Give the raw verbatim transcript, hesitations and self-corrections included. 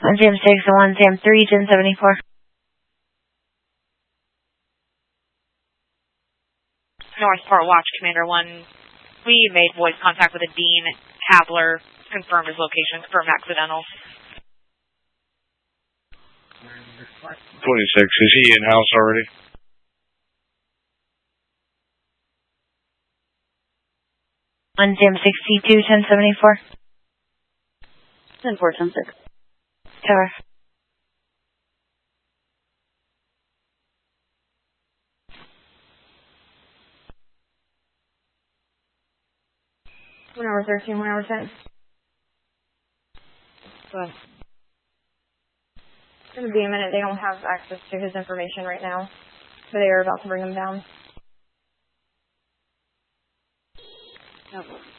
one Sam six and one Sam three, ten seventy-four. Northport Watch, Commander one. We made voice contact with a Dean Habler, confirmed his location, confirmed accidental. twenty-six, is he in-house already? one Sam sixty-two, ten seventy-four. ten four, ten six. Tower. One hour thirteen, one hour ten. Good. It's going to be a minute. They don't have access to his information right now, but they are about to bring him down. Okay.